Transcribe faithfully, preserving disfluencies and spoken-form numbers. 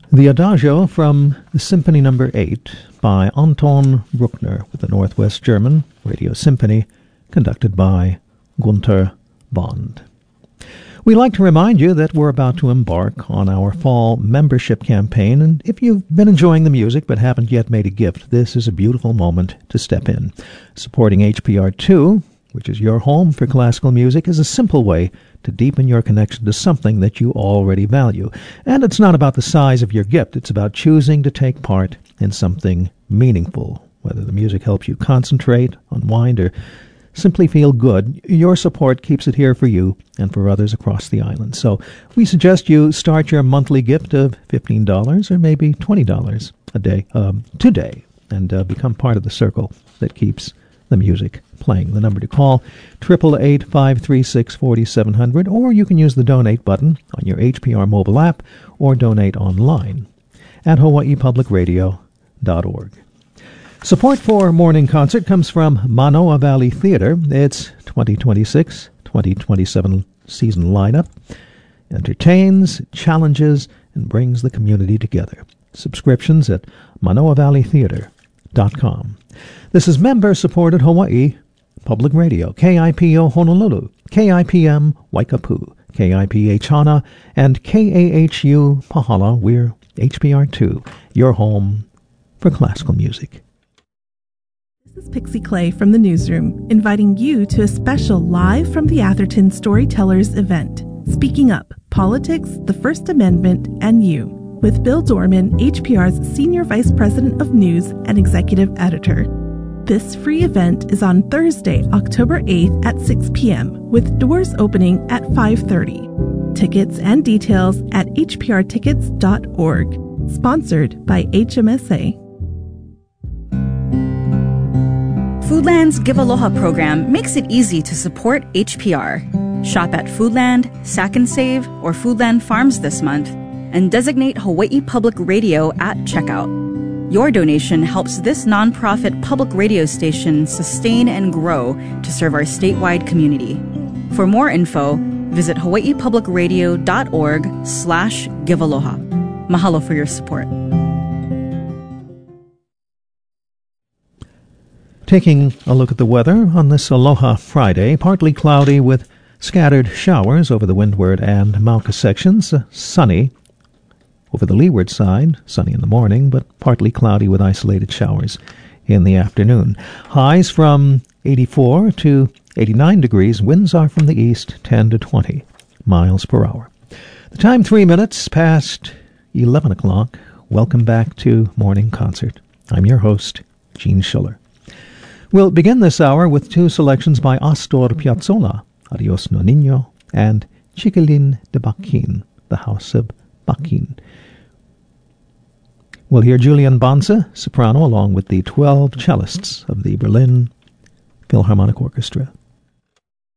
The Adagio from the Symphony Number eight by Anton Bruckner with the Northwest German Radio Symphony, conducted by Gunther Bond. We'd like to remind you that we're about to embark on our fall membership campaign, and if you've been enjoying the music but haven't yet made a gift, this is a beautiful moment to step in. Supporting H P R two, which is your home for classical music, is a simple way to deepen your connection to something that you already value. And it's not about the size of your gift, it's about choosing to take part in something meaningful. Whether the music helps you concentrate, unwind, or simply feel good, your support keeps it here for you and for others across the island. So we suggest you start your monthly gift of fifteen dollars or maybe twenty dollars a day, um, today, and uh, become part of the circle that keeps the music playing. The number to call, eight eight eight, five three six, four seven zero zero, or you can use the donate button on your H P R mobile app or donate online at hawaii public radio dot org. Support for Morning Concert comes from Manoa Valley Theater. Its twenty twenty-six twenty twenty-seven season lineup entertains, challenges, and brings the community together. Subscriptions at manoa valley theater dot com. This is member-supported Hawaii Public Radio, K I P O Honolulu, K I P M Waikapu, K I P H Hana, and K A H U Pahala. We're H P R two, your home for classical music. This is Pixie Clay from the newsroom, inviting you to a special Live from the Atherton Storytellers event, Speaking Up, Politics, the First Amendment, and You, with Bill Dorman, H P R's Senior Vice President of News and Executive Editor. This free event is on Thursday, October eighth at six p.m., with doors opening at five thirty. Tickets and details at h p r tickets dot org. Sponsored by H M S A. Foodland's Give Aloha program makes it easy to support H P R. Shop at Foodland, Sack and Save, or Foodland Farms this month, and designate Hawaii Public Radio at checkout. Your donation helps this nonprofit public radio station sustain and grow to serve our statewide community. For more info, visit hawaii public radio dot org slash give aloha. Mahalo for your support. Taking a look at the weather on this Aloha Friday, partly cloudy with scattered showers over the windward and Mauka sections, uh, sunny over the leeward side, sunny in the morning, but partly cloudy with isolated showers in the afternoon. Highs from eighty-four to eighty-nine degrees. Winds are from the east, ten to twenty miles per hour. The time, three minutes past eleven o'clock. Welcome back to Morning Concert. I'm your host, Gene Schiller. We'll begin this hour with two selections by Astor Piazzolla, Adios No Niño, and Chiquilin de Baquin, the House of Baquin. We'll hear Julian Banza, soprano, along with the twelve cellists of the Berlin Philharmonic Orchestra.